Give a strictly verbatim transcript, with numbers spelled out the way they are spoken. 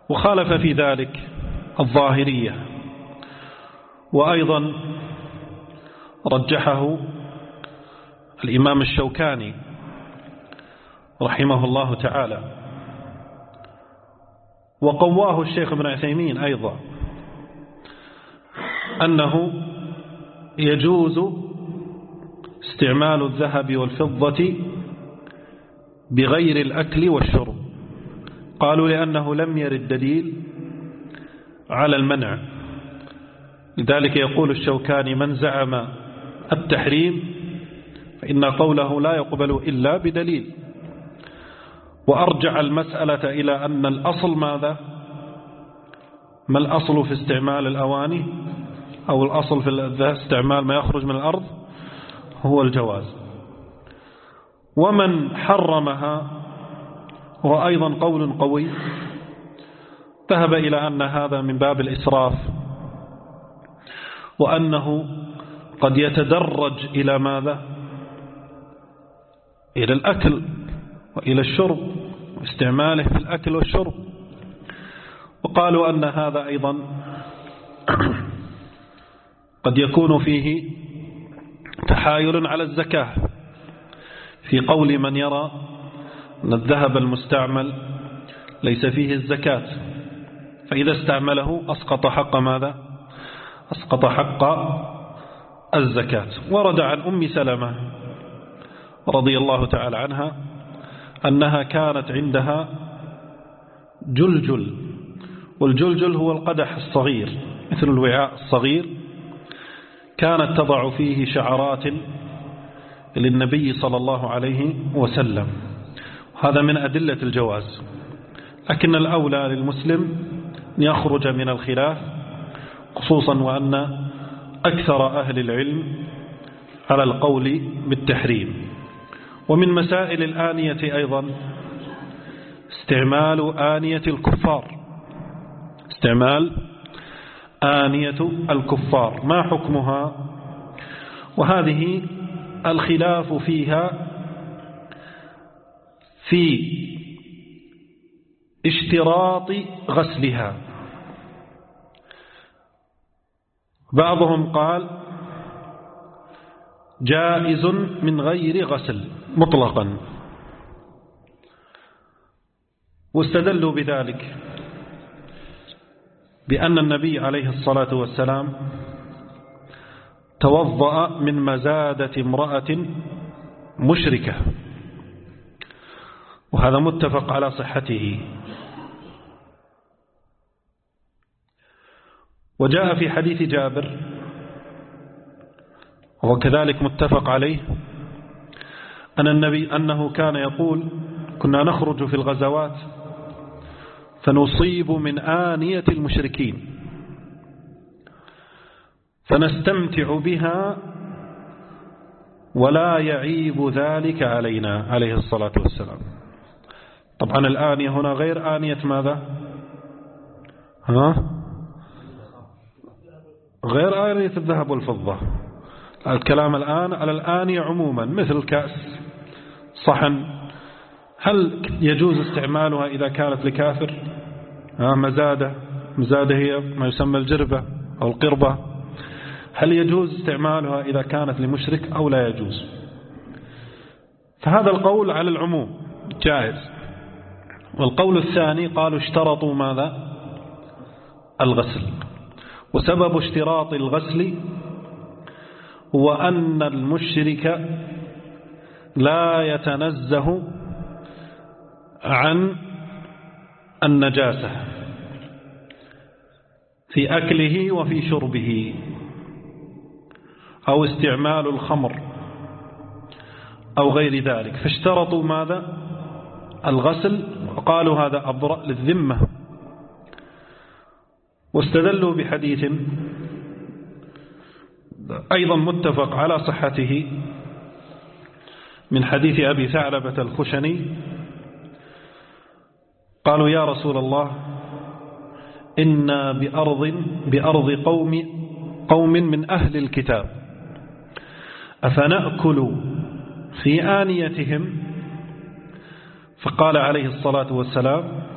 وخالف في ذلك الظاهرية، وأيضا رجحه الإمام الشوكاني رحمه الله تعالى، وقواه الشيخ ابن عثيمين أيضا أنه يجوز استعمال الذهب والفضة بغير الأكل والشرب. قالوا لأنه لم يرد دليل على المنع، لذلك يقول الشوكاني: من زعم التحريم فإن قوله لا يقبل إلا بدليل. وأرجع المسألة إلى أن الأصل ماذا؟ ما الأصل في استعمال الأواني أو الأصل في استعمال ما يخرج من الأرض؟ هو الجواز. ومن حرمها هو أيضا قول قوي، ذهب إلى أن هذا من باب الإسراف، وأنه قد يتدرج إلى ماذا؟ إلى الأكل وإلى الشرب واستعماله في الأكل والشرب. وقالوا أن هذا أيضا قد يكون فيه تحايل على الزكاة، في قول من يرى أن الذهب المستعمل ليس فيه الزكاة، فإذا استعمله أسقط حق ماذا؟ أسقط حق الزكاة. ورد عن أم سلمة رضي الله تعالى عنها أنها كانت عندها جلجل، والجلجل هو القدح الصغير مثل الوعاء الصغير، كانت تضع فيه شعرات للنبي صلى الله عليه وسلم. هذا من أدلة الجواز، لكن الأولى للمسلم أن يخرج من الخلاف، خصوصا وأن أكثر أهل العلم على القول بالتحريم. ومن مسائل الآنية أيضا استعمال آنية الكفار، استعمال آنية الكفار ما حكمها؟ وهذه الخلاف فيها في اشتراط غسلها. بعضهم قال جائز من غير غسل مطلقا، واستدلوا بذلك بأن النبي عليه الصلاة والسلام توضأ من مزادة امرأة مشركة، وهذا متفق على صحته. وجاء في حديث جابر وهو كذلك متفق عليه أن النبي أنه كان يقول: كنا نخرج في الغزوات فنصيب من آنية المشركين فنستمتع بها ولا يعيب ذلك علينا عليه الصلاة والسلام. طبعا الآنية هنا غير آنية ماذا؟ ها؟ غير آنية الذهب والفضة. الكلام الآن على الآنية عموما، مثل كأس، صحن. هل يجوز استعمالها إذا كانت لكافر؟ ها مزادة، مزادة هي ما يسمى الجربة أو القربة. هل يجوز استعمالها إذا كانت لمشرك أو لا يجوز؟ فهذا القول على العموم جائز. والقول الثاني قالوا اشترطوا ماذا؟ الغسل. وسبب اشتراط الغسل هو أن المشرك لا يتنزه عن النجاسة في أكله وفي شربه، أو استعمال الخمر أو غير ذلك، فاشترطوا ماذا؟ الغسل، وقالوا هذا أبرأ للذمة. واستدلوا بحديث أيضا متفق على صحته من حديث أبي ثعلبة الخشني، قالوا: يا رسول الله، إنا بأرض بأرض قوم قوم من أهل الكتاب، أفنأكل في آنيتهم؟ فقال عليه الصلاة والسلام: